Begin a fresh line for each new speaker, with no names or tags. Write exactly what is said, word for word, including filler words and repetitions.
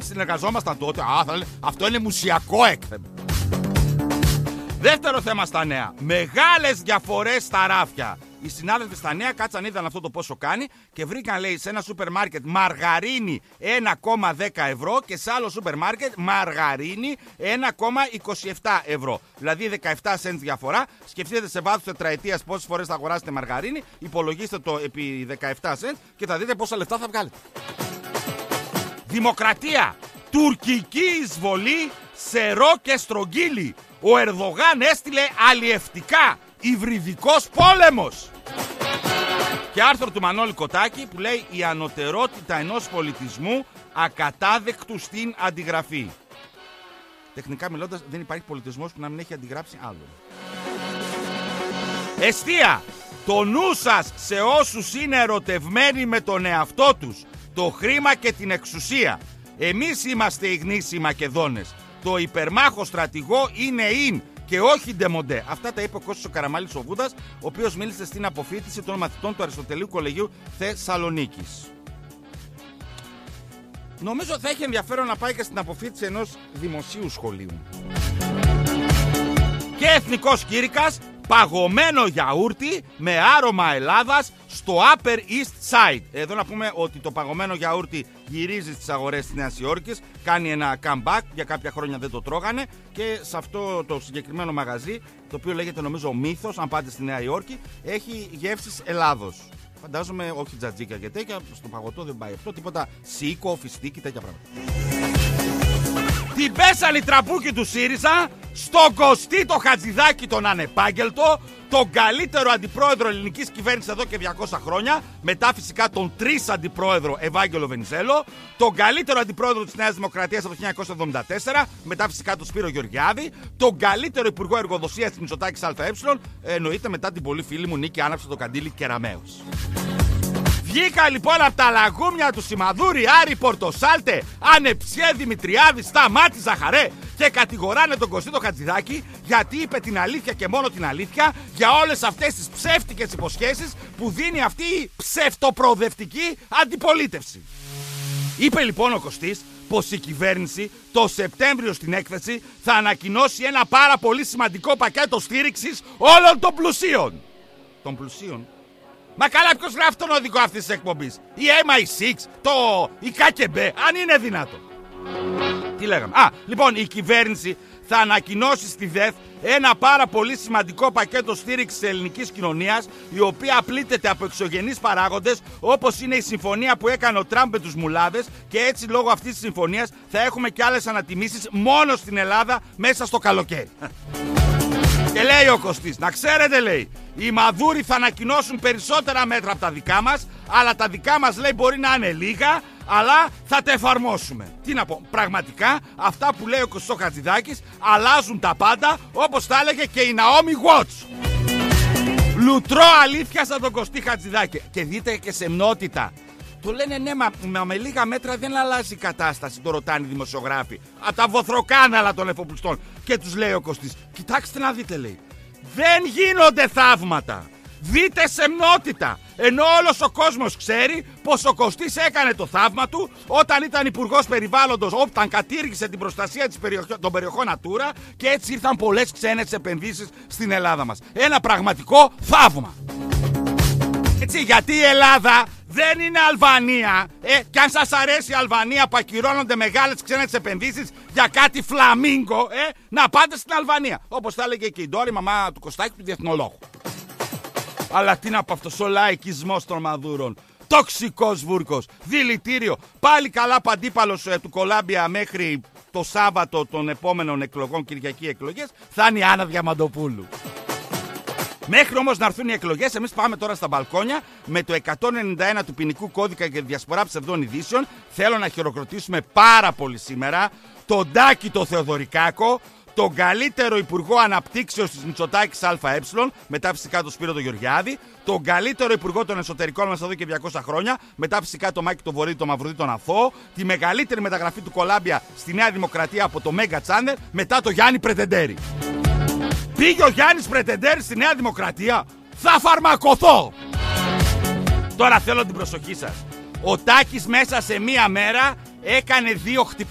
έτσι συνεργαζόμασταν τότε. Α, θα λέ, αυτό είναι μουσιακό έκθεμα. Δεύτερο θέμα στα νέα. Μεγάλες διαφορές στα ράφια. Οι συνάδελφοι στα νέα κάτσαν, είδαν αυτό το πόσο κάνει και βρήκαν, λέει, σε ένα σούπερ μάρκετ μαργαρίνη ένα κόμμα δέκα ευρώ και σε άλλο σούπερ μάρκετ μαργαρίνη ένα κόμμα είκοσι επτά ευρώ. Δηλαδή δεκαεπτά σεντ διαφορά. Σκεφτείτε σε βάθος τετραετίας πόσες φορές θα αγοράσετε μαργαρίνη, υπολογίστε το επί δεκαεπτά σεντ και θα δείτε πόσα λεφτά θα βγάλετε. Δημοκρατία. Τουρκική εισβολή σε ρο και στρογγύλι. Ο Ερδογάν έστειλε αλλιευτικά. Υβριδικός πόλεμος. Και άρθρο του Μανώλη Κοτάκη που λέει η ανωτερότητα ενός πολιτισμού ακατάδεκτου στην αντιγραφή. Τεχνικά μιλώντας, δεν υπάρχει πολιτισμός που να μην έχει αντιγράψει άλλον. Εστία. Το νου σας σε όσους είναι ερωτευμένοι με τον εαυτό τους, το χρήμα και την εξουσία. Εμείς είμαστε οι γνήσιοι Μακεδόνες. Το υπερμάχο στρατηγό είναι in και όχι ντεμοντέ. Αυτά τα είπε ο Κώστας ο Καραμάλης ο Βούδας, ο οποίος μίλησε στην αποφοίτηση των μαθητών του Αριστοτελείου Κολεγίου Θεσσαλονίκης. Νομίζω θα έχει ενδιαφέρον να πάει και στην αποφοίτηση ενός δημοσίου σχολείου. Και εθνικός κήρυκας, παγωμένο γιαούρτι με άρωμα Ελλάδας στο Upper East Side. Εδώ να πούμε ότι το παγωμένο γιαούρτι γυρίζει στις αγορές της Νέας Υόρκης, κάνει ένα comeback, για κάποια χρόνια δεν το τρώγανε και σε αυτό το συγκεκριμένο μαγαζί, το οποίο λέγεται νομίζω Μύθος, αν πάτε στη Νέα Υόρκη, έχει γεύσεις Ελλάδος. Φαντάζομαι όχι τζατζίκα και τέτοια, στο παγωτό δεν πάει αυτό, τίποτα σίκο, φιστίκι, τέτοια πράγματα. Την πέσανε οι τραμπούκοι του ΣΥΡΙΖΑ στον Κωστή το Χατζηδάκη τον ανεπάγγελτο, τον καλύτερο αντιπρόεδρο ελληνικής κυβέρνησης εδώ και διακόσια χρόνια, μετά φυσικά τον τρεις αντιπρόεδρο Ευάγγελο Βενιζέλο, τον καλύτερο αντιπρόεδρο της Νέας Δημοκρατίας από το χίλια εννιακόσια εβδομήντα τέσσερα, μετά φυσικά τον Σπύρο Γεωργιάδη, τον καλύτερο υπουργό εργοδοσίας της Μητσοτάκης ΑΕ, εννοείται μετά την πολύ φίλη μου Νίκη Άναψε το καντήλι Κεραμέως. Βγήκα λοιπόν από τα λαγούμια του Σιμαδούρη, Άρη, Πορτοσάλτε, Ανεψιέ, Δημητριάδη, Σταμάτη, Ζαχαρέ και κατηγοράνε τον Κωστή το Χατζηδάκη γιατί είπε την αλήθεια και μόνο την αλήθεια για όλες αυτές τις ψεύτικες υποσχέσεις που δίνει αυτή η ψευτοπροοδευτική αντιπολίτευση. Είπε λοιπόν ο Κωστής πως η κυβέρνηση το Σεπτέμβριο στην έκθεση θα ανακοινώσει ένα πάρα πολύ σημαντικό πακέτο στήριξης όλων των πλουσίων. Των πλουσίων. Μα καλά, ποιος γράφει τον οδικό αυτής της εκπομπής? Η εμ άι εξ, το... η ΚΑΚΕΜΠΕ, αν είναι δυνατό. Τι λέγαμε? Α, λοιπόν, η κυβέρνηση θα ανακοινώσει στη ΔΕΘ ένα πάρα πολύ σημαντικό πακέτο στήριξης της ελληνικής κοινωνίας, η οποία πλήττεται από εξωγενείς παράγοντες, όπως είναι η συμφωνία που έκανε ο Τραμπ με τους μουλάδες, και έτσι λόγω αυτής της συμφωνίας θα έχουμε και άλλες ανατιμήσεις μόνο στην Ελλάδα μέσα στο καλοκαίρι. Και λέει ο Κωστής, να ξέρετε, λέει, οι Μαδούροι θα ανακοινώσουν περισσότερα μέτρα από τα δικά μας, αλλά τα δικά μας, λέει, μπορεί να είναι λίγα, αλλά θα τα εφαρμόσουμε. Τι να πω, πραγματικά αυτά που λέει ο Κωστός Χατζηδάκης αλλάζουν τα πάντα, όπως τα έλεγε και η Ναόμι Watts. Λουτρό αλήθεια σαν τον Κωστή Χατζηδάκη. Και δείτε και σεμνότητα. Το λένε ναι, μα, μα με λίγα μέτρα δεν αλλάζει η κατάσταση, το ρωτάνε οι δημοσιογράφοι. Από τα βοθροκάναλα των εφοπλιστών. Και τους λέει ο Κωστής, κοιτάξτε να δείτε, λέει, δεν γίνονται θαύματα. Δείτε σεμνότητα. Ενώ όλος ο κόσμος ξέρει πως ο Κωστής έκανε το θαύμα του όταν ήταν υπουργός περιβάλλοντος, όταν κατήργησε την προστασία της περιοχ... των περιοχών Natura, και έτσι ήρθαν πολλές ξένες επενδύσεις στην Ελλάδα μας. Ένα πραγματικό θαύμα. Έτσι, γιατί η Ελλάδα δεν είναι Αλβανία, ε, και αν σας αρέσει η Αλβανία που ακυρώνονται μεγάλες ξένες επενδύσεις για κάτι φλαμίγκο, ε, να πάτε στην Αλβανία. Όπως θα έλεγε και η Ντόρη, μαμά του Κωστάκη, του διεθνολόγου. Αλλά τι να πω αυτός ο λαϊκισμός των Μαδούρων. Τοξικός βούρκος, δηλητήριο. Πάλι καλά παντίπαλος ε, του Κολάμπια μέχρι το Σάββατο των επόμενων εκλογών, Κυριακή εκλογές, θα είναι η Άννα Διαμαντοπούλου. Μέχρι όμως να έρθουν οι εκλογές, εμείς πάμε τώρα στα μπαλκόνια με το εκατόν ενενήντα ένα του ποινικού κώδικα για διασπορά ψευδών ειδήσεων. Θέλω να χειροκροτήσουμε πάρα πολύ σήμερα τον Τάκη το Θεοδωρικάκο, τον καλύτερο υπουργό αναπτύξεως της Μητσοτάκης ΑΕ, μετά φυσικά τον Σπύρο τον Γεωργιάδη, τον καλύτερο υπουργό των εσωτερικών μας εδώ και διακόσια χρόνια, μετά φυσικά τον Μάκη τον Βορύδη, τον Μαυρουδί, τον Αθώο, τη μεγαλύτερη μεταγραφή του Κολάμπια στη Νέα Δημοκρατία από το Μέγκα Τσάνερ, μετά το Γιάννη Πρετεντέρη. Πήγε ο Γιάννης Πρετεντέρης στη Νέα Δημοκρατία. Θα φαρμακοθώ. Τώρα θέλω την προσοχή σας. Ο Τάκης μέσα σε μία μέρα έκανε δύο χτυπήματα.